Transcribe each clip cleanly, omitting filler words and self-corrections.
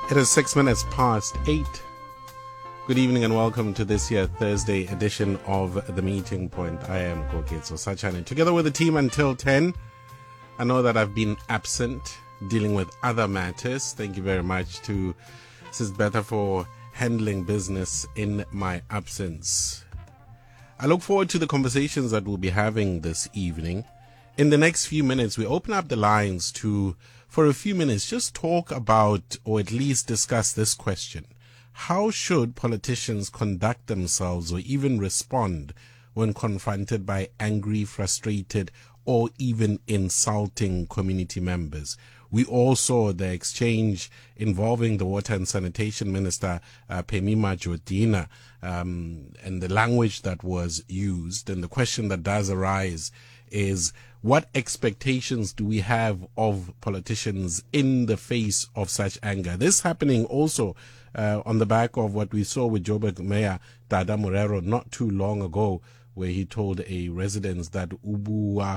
It is 6 minutes past 8. Good evening and welcome to this here Thursday edition of The Meeting Point. I am Koketso Sachane. Together with the team until 10. I know that I've been absent, dealing with other matters. Thank you very much to Sis Betha for handling business in my absence. I look forward to the conversations that we'll be having this evening. In the next few minutes, we open up the lines to, for a few minutes, just talk about or at least discuss this question. How should politicians conduct themselves or even respond when confronted by angry, frustrated, or even insulting community members? We all saw the exchange involving the Water and Sanitation Minister, Phemisa Jordina, and the language that was used. And the question that does arise is, what expectations do we have of politicians in the face of such anger? This happening also on the back of what we saw with Joburg Mayor Dada Morero not too long ago, where he told a resident that Ubua,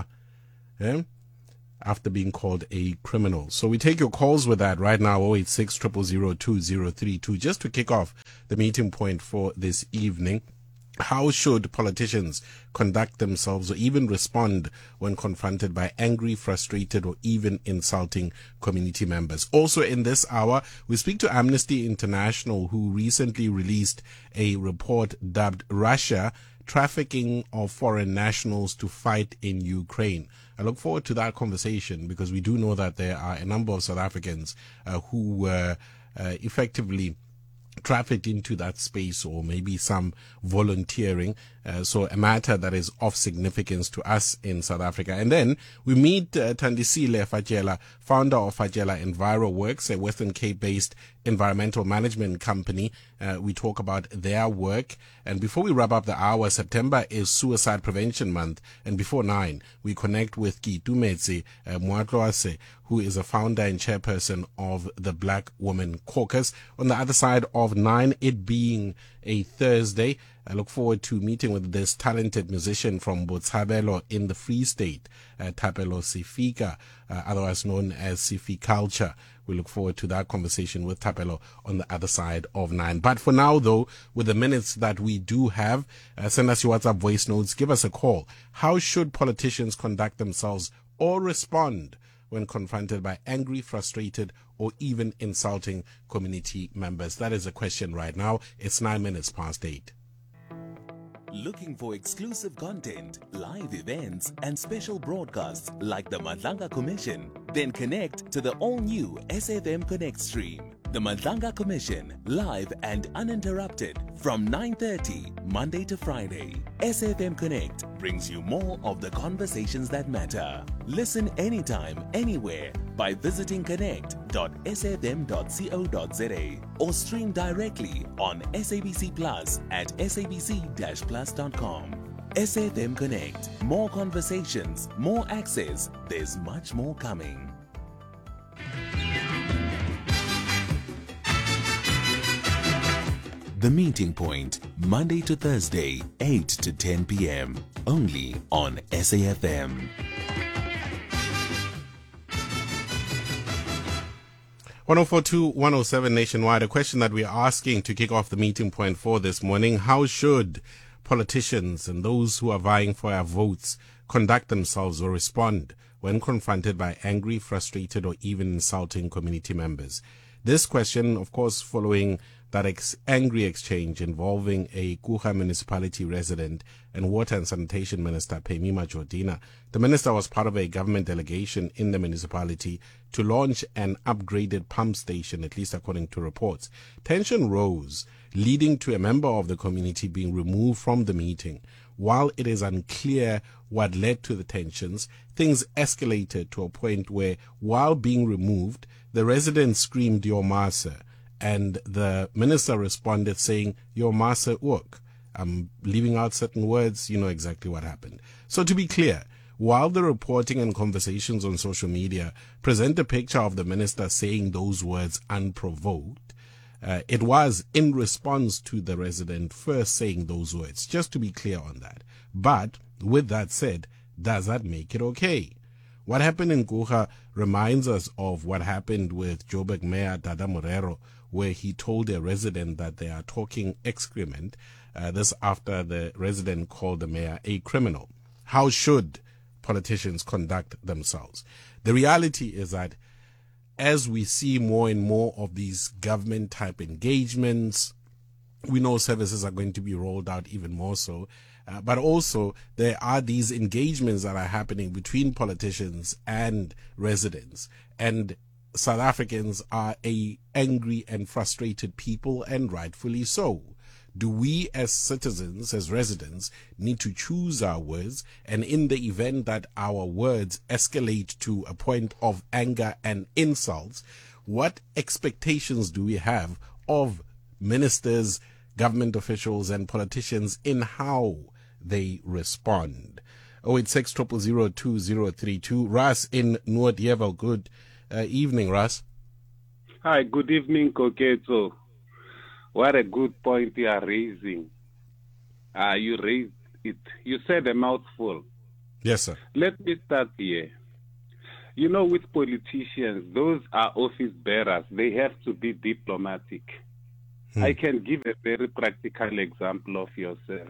after being called a criminal. So we take your calls with that right now, 086 000 2032, just to kick off the meeting point for this evening. How should politicians conduct themselves or even respond when confronted by angry, frustrated, or even insulting community members? Also in this hour, we speak to Amnesty International, who recently released a report dubbed Russia Trafficking of Foreign Nationals to Fight in Ukraine. I look forward to that conversation because we do know that there are a number of South Africans who were effectively trafficked into that space, or maybe some volunteering. So a matter that is of significance to us in South Africa. And then we meet Thandisile Fajela, founder of Fajela EnviroWorks, a Western Cape-based environmental management company. We talk about their work. And before we wrap up the hour, September is Suicide Prevention Month. And before 9, we connect with Kitumetse Moatloase, who is a founder and chairperson of the Black Women Caucus. On the other side of 9, it being a Thursday, I look forward to meeting with this talented musician from Botshabelo in the Free State, Thapelo Sifika, otherwise known as Sifi Culture. We look forward to that conversation with Thapelo on the other side of 9. But for now, though, with the minutes that we do have, send us your WhatsApp voice notes, give us a call. How should politicians conduct themselves or respond when confronted by angry, frustrated, or even insulting community members? That is the question right now. It's 9 minutes past 8. Looking for exclusive content, live events, and special broadcasts like the Madlanga Commission? Then connect to the all-new SFM Connect stream. The Madlanga Commission, live and uninterrupted from 9:30 Monday to Friday. SFM Connect brings you more of the conversations that matter. Listen anytime, anywhere by visiting connect.sfm.co.za or stream directly on SABC Plus at sabc-plus.com. SFM Connect. More conversations, more access. There's much more coming. The Meeting Point, Monday to Thursday, 8 to 10 p.m. Only on SAFM. 1042, 107 nationwide. A question that we're asking to kick off the meeting point for this morning: how should politicians and those who are vying for our votes conduct themselves or respond when confronted by angry, frustrated, or even insulting community members? This question, of course, following that angry exchange involving a Kuha municipality resident and Water and Sanitation Minister Phemisa Jordina. The minister was part of a government delegation in the municipality to launch an upgraded pump station, at least according to reports. Tension rose, leading to a member of the community being removed from the meeting. While it is unclear what led to the tensions, things escalated to a point where, while being removed, the resident screamed, "Your Masa," and the minister responded saying, "Your Masa Uk." I'm leaving out certain words, you know exactly what happened. So to be clear, while the reporting and conversations on social media present a picture of the minister saying those words unprovoked, it was in response to the resident first saying those words, just to be clear on that. But with that said, does that make it okay? What happened in Guha reminds us of what happened with Joburg Mayor Dada Morero, where he told a resident that they are talking excrement. This after the resident called the mayor a criminal. How should politicians conduct themselves? The reality is that as we see more and more of these government type engagements, we know services are going to be rolled out even more so. But also there are these engagements that are happening between politicians and residents. And South Africans are a angry and frustrated people, and rightfully so. Do we as citizens, as residents, need to choose our words? And in the event that our words escalate to a point of anger and insults, what expectations do we have of ministers, government officials, and politicians in how they respond? 086 000 2032. Russ in Noordjevel. Good evening, Russ. Hi, good evening, Koketo. What a good point you are raising. You raised it. You said a mouthful. Yes, sir. Let me start here. You know, with politicians, those are office bearers. They have to be diplomatic. I can give a very practical example of yourself.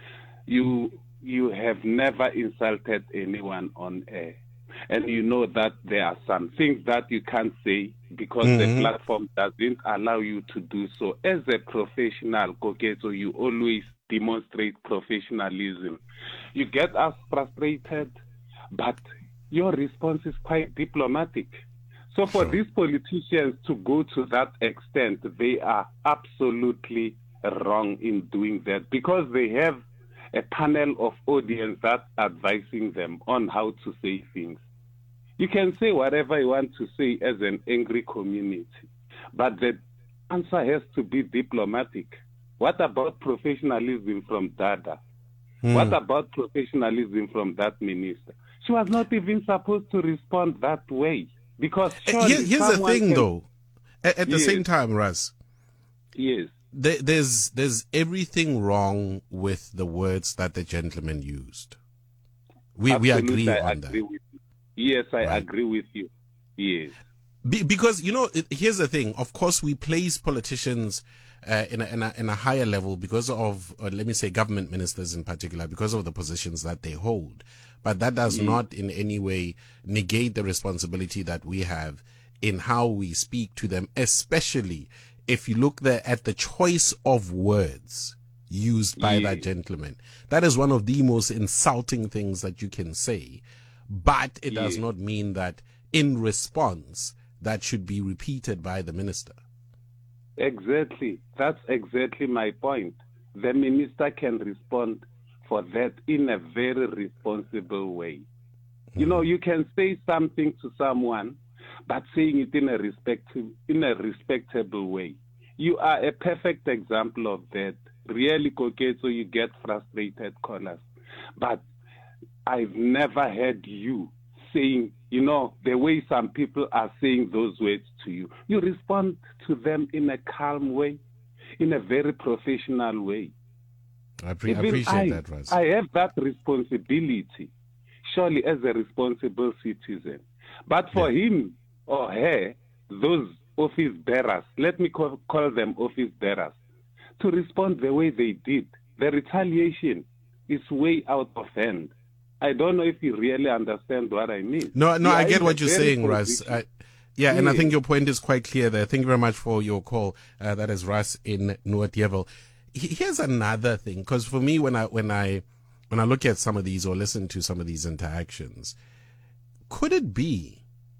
You have never insulted anyone on air. And you know that there are some things that you can't say because the platform doesn't allow you to do so. As a professional, Koketo, you always demonstrate professionalism. You get us frustrated, but your response is quite diplomatic. So for these politicians to go to that extent, they are absolutely wrong in doing that because they have a panel of audience that's advising them on how to say things. You can say whatever you want to say as an angry community, but the answer has to be diplomatic. What about professionalism from Dada? What about professionalism from that minister? She was not even supposed to respond that way. Because here's the thing, though. At the same time, Russ. Yes. There's everything wrong with the words that the gentleman used. We agree on that. Yes, I agree with you. Yes. Because, you know, here's the thing. Of course, we place politicians in a higher level because of, let me say, government ministers in particular, because of the positions that they hold. But that does not in any way negate the responsibility that we have in how we speak to them, especially if you look at the choice of words used by that gentleman. That is one of the most insulting things that you can say. But it does not mean that in response, that should be repeated by the minister. Exactly. That's exactly my point. The minister can respond for that in a very responsible way. You know, you can say something to someone, but saying it in a respectable way. You are a perfect example of that. Really, Koketo, you get frustrated callers. But I've never heard you saying, you know, the way some people are saying those words to you. You respond to them in a calm way, in a very professional way. I appreciate that, Raz. I have that responsibility, surely as a responsible citizen. But for him or her, those office bearers, let me call them office bearers, to respond the way they did, the retaliation is way out of hand. I don't know if you really understand what I mean. No, I get what you're saying, Russ. And I think your point is quite clear there. Thank you very much for your call. That is Russ in Noordjevel. Here's another thing, because for me, when I look at some of these or listen to some of these interactions, could it be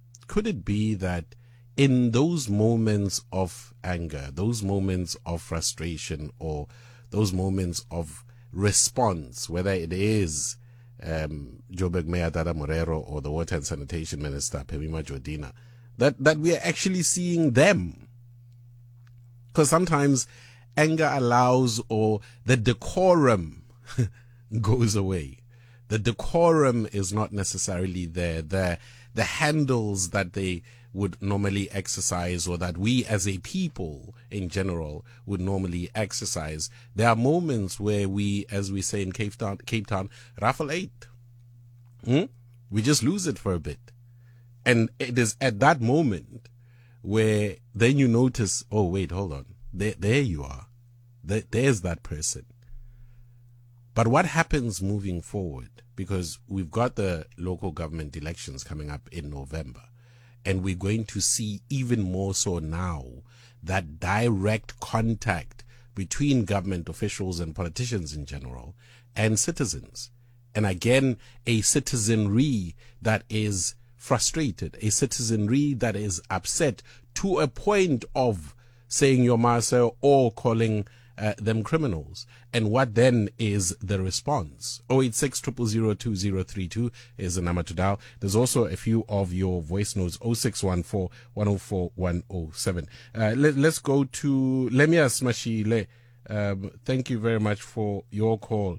that in those moments of anger, those moments of frustration, or those moments of response, whether it is Joburg Mayor Dada Morero or the Water and Sanitation Minister Phemisa Jordina, that we are actually seeing them? Because sometimes anger allows, or the decorum goes away. The decorum is not necessarily there. The handles that they would normally exercise, or that we as a people in general would normally exercise. There are moments where we, as we say in Cape Town, raffle 8. We just lose it for a bit. And it is at that moment where then you notice, oh, wait, hold on. There you are. There's that person. But what happens moving forward? Because we've got the local government elections coming up in November, and we're going to see even more so now that direct contact between government officials and politicians in general and citizens. And again, a citizenry that is frustrated, a citizenry that is upset to a point of saying your Marcel or calling them criminals. And what then is the response? 086 0002032 is the number to dial. There's also a few of your voice notes, 0614 104 107. Let's go to Lemias Mashile. Thank you very much for your call.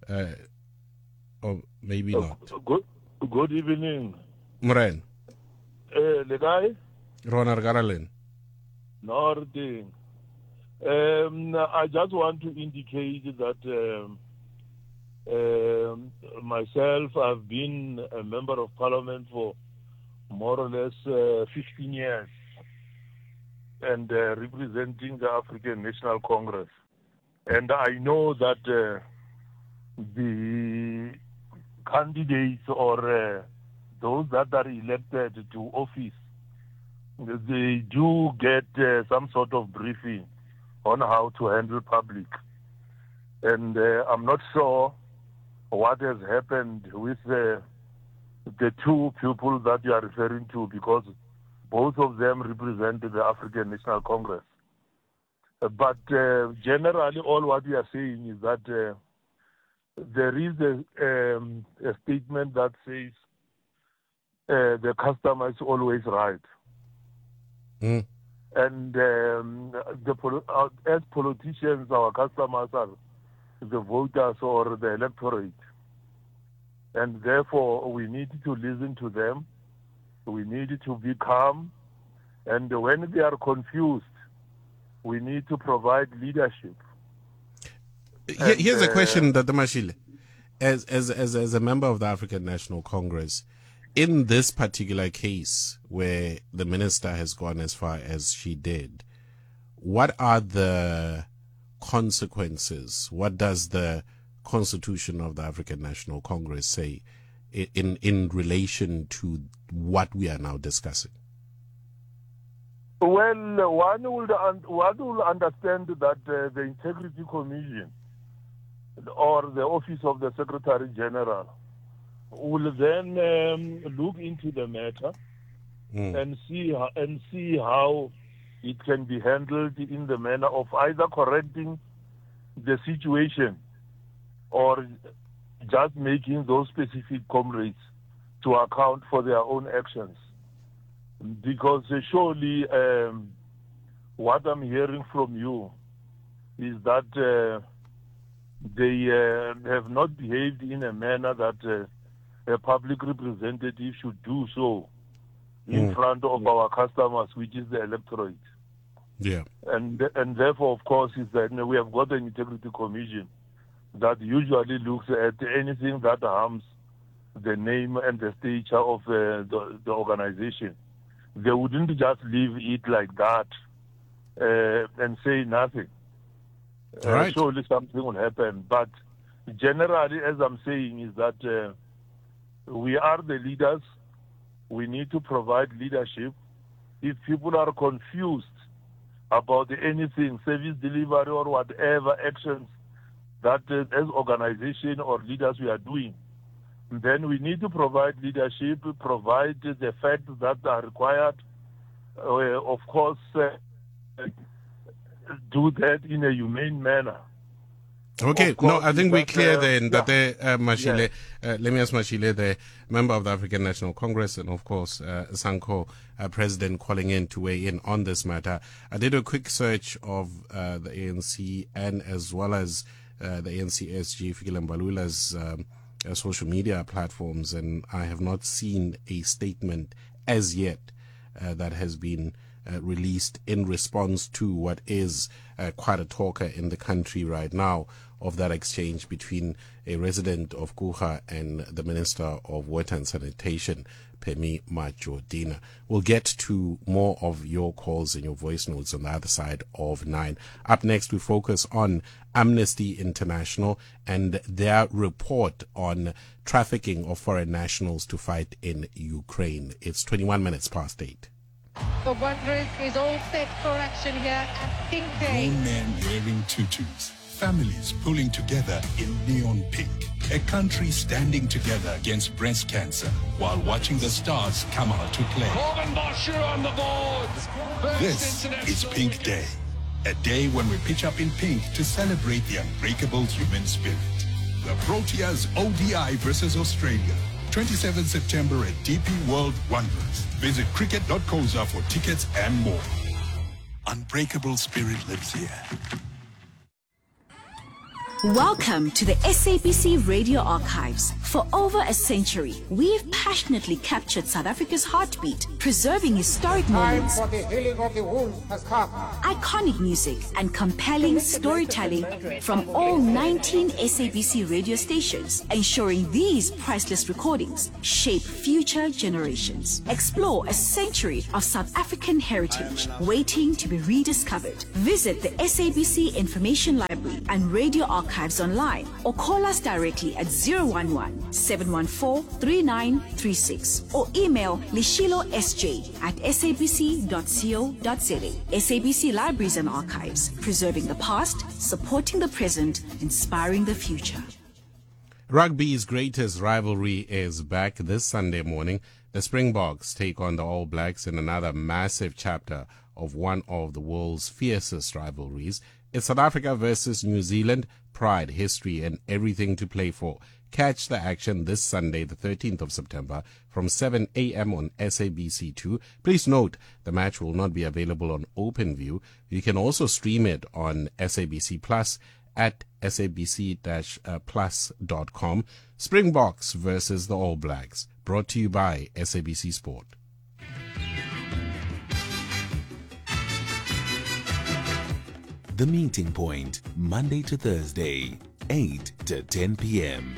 Or maybe not. Good evening. Moren. The guy? Ronar Garalen. Nothing. I just want to indicate that myself, I've been a member of parliament for more or less 15 years and representing the African National Congress. And I know that the candidates or those that are elected to office, they do get some sort of briefing on how to handle public. And I'm not sure what has happened with the two people that you are referring to, because both of them represent the African National Congress. But generally, all what we are saying is that there is a statement that says the customer is always right. Mm. And as politicians, our customers are the voters or the electorate. And therefore, we need to listen to them. We need to be calm. And when they are confused, we need to provide leadership. Here's a question, Dr. Mashile. As a member of the African National Congress, in this particular case where the minister has gone as far as she did, what are the consequences? What does the Constitution of the African National Congress say in relation to what we are now discussing? Well, one will understand that the Integrity Commission or the Office of the Secretary General will then look into the matter and see how it can be handled in the manner of either correcting the situation or just making those specific comrades to account for their own actions. Because surely what I'm hearing from you is that they have not behaved in a manner that a public representative should do so in front of our customers, which is the electorate. Yeah. And therefore, of course, is that we have got an Integrity Commission that usually looks at anything that harms the name and the stature of the organization. They wouldn't just leave it like that and say nothing. Right. Surely something will happen. But generally, as I'm saying, is that we are the leaders. We need to provide leadership. If people are confused about anything, service delivery or whatever actions that as organization or leaders we are doing, then we need to provide leadership, provide the facts that are required. Of course, do that in a humane manner. Okay, no, I think we're clear then that Mashile, Lemias Mashile, the member of the African National Congress, and of course, Sanko, president, calling in to weigh in on this matter. I did a quick search of the ANC and as well as the ANC SG, Fikile Mbalula's social media platforms, and I have not seen a statement as yet that has been released in response to what is quite a talker in the country right now of that exchange between a resident of Guha and the Minister of Water and Sanitation, Phemi Majordina. We'll get to more of your calls and your voice notes on the other side of 9. Up next, we focus on Amnesty International and their report on trafficking of foreign nationals to fight in Ukraine. It's 21 minutes past 8. The Wanderers is all set for action here at Pink Day. Grown men wearing tutus. Families pulling together in neon pink. A country standing together against breast cancer while watching the stars come out to play. Corbin Bosher on the board. This is Pink Day. A day when we pitch up in pink to celebrate the unbreakable human spirit. The Proteas ODI versus Australia. 27 September at DP World Wanderers. Visit cricket.coza for tickets and more. Unbreakable spirit lives here. Welcome to the SABC Radio Archives. For over a century, we've passionately captured South Africa's heartbeat, preserving historic moments, For the healing of the wound has come. iconic music, and compelling storytelling from all 19 SABC radio stations, ensuring these priceless recordings shape future generations. Explore a century of South African heritage waiting to be rediscovered. Visit the SABC Information Library and Radio Archives online or call us directly at 011-714-3936 or email lishilosj@sabc.co.za. SABC Libraries and Archives, preserving the past, supporting the present, inspiring the future. Rugby's greatest rivalry is back this Sunday morning. The Springboks take on the All Blacks in another massive chapter of one of the world's fiercest rivalries. It's South Africa versus New Zealand, pride, history, and everything to play for. Catch the action this Sunday, the 13th of September, from 7 a.m. on SABC2. Please note, the match will not be available on OpenView. You can also stream it on SABC Plus at sabc-plus.com. Springboks versus the All Blacks, brought to you by SABC Sport. The Meeting Point, Monday to Thursday, 8 to 10 p.m.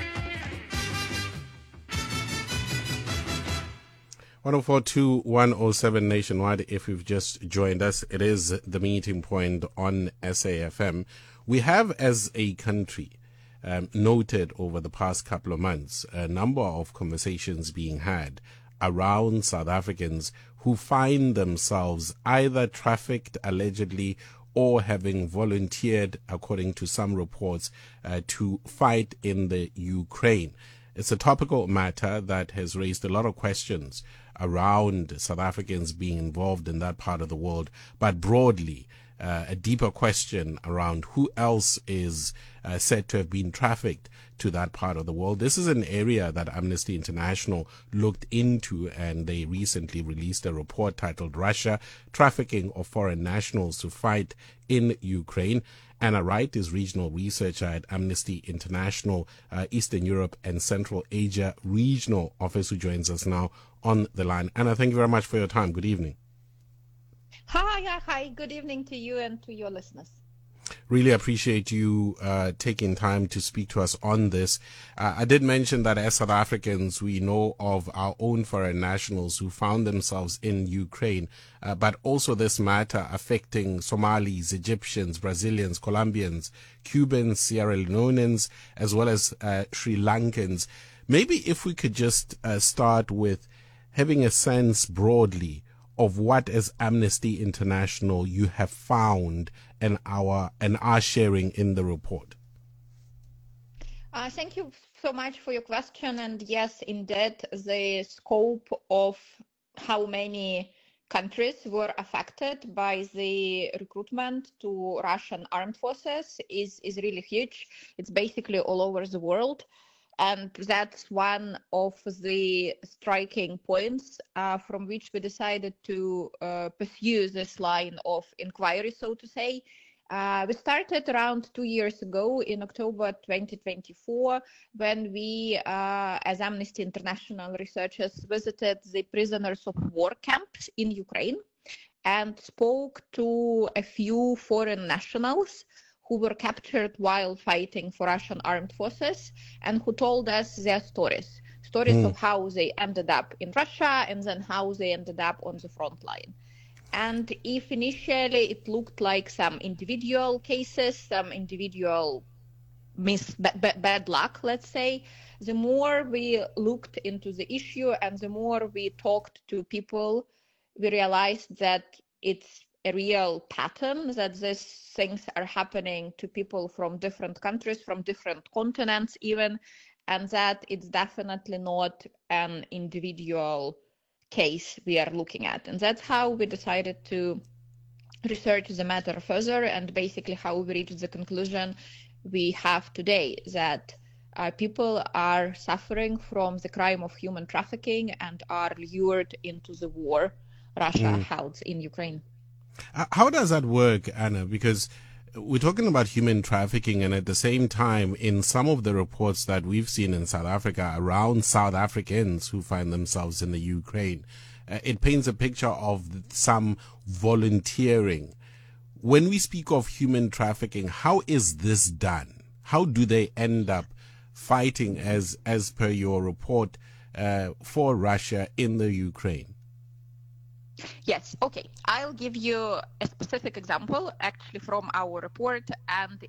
104.2, 107 nationwide. If you've just joined us, it is The Meeting Point on SAFM. We have, as a country, noted over the past couple of months, a number of conversations being had around South Africans who find themselves either trafficked allegedly or having volunteered, according to some reports, to fight in the Ukraine. It's a topical matter that has raised a lot of questions around South Africans being involved in that part of the world, but broadly, a deeper question around who else is said to have been trafficked to that part of the world. This is an area that Amnesty International looked into, and they recently released a report titled Russia, Trafficking of Foreign Nationals to Fight in Ukraine. Anna Wright is regional researcher at Amnesty International, Eastern Europe and Central Asia Regional Office, who joins us now on the line. Anna, thank you very much for your time. Good evening. Hi. Good evening to you and to your listeners. Really appreciate you taking time to speak to us on this. I did mention that as South Africans, we know of our own foreign nationals who found themselves in Ukraine, but also this matter affecting Somalis, Egyptians, Brazilians, Colombians, Cubans, Sierra Leoneans, as well as Sri Lankans. Maybe if we could just start with having a sense broadly of what, as Amnesty International, you have found and are sharing in the report. Thank you so much for your question. And yes, indeed, the scope of how many countries were affected by the recruitment to Russian armed forces is really huge. It's basically all over the world. And that's one of the striking points from which we decided to pursue this line of inquiry, so to say. We started around 2 years ago in October 2024, when we, as Amnesty International researchers, visited the prisoners of war camps in Ukraine. and spoke to a few foreign nationals who were captured while fighting for Russian armed forces and who told us their stories of how they ended up in Russia and then how they ended up on the front line. And if initially it looked like some individual cases, some individual bad luck, let's say, the more we looked into the issue and the more we talked to people, we realized that it's a real pattern, that these things are happening to people from different countries, from different continents even, and that it's definitely not an individual case we are looking at. And that's how we decided to research the matter further, and basically how we reached the conclusion we have today, that people are suffering from the crime of human trafficking and are lured into the war Russia held in Ukraine. How does that work, Anna? Because we're talking about human trafficking, and at the same time, in some of the reports that we've seen in South Africa around South Africans who find themselves in the Ukraine, it paints a picture of some volunteering. When we speak of human trafficking, how is this done? How do they end up fighting, as per your report, for Russia in the Ukraine? Yes, okay. I'll give you a specific example actually from our report, and